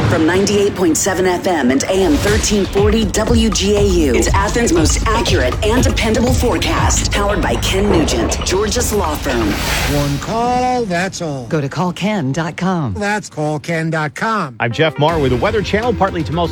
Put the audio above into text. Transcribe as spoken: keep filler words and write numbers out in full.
From ninety-eight point seven F M and A M thirteen forty W G A U, it's Athens' most accurate and dependable forecast. Powered by Ken Nugent, Georgia's law firm. One call, that's all. Go to call ken dot com. That's call ken dot com. I'm Jeff Marr with the Weather Channel. Partly to most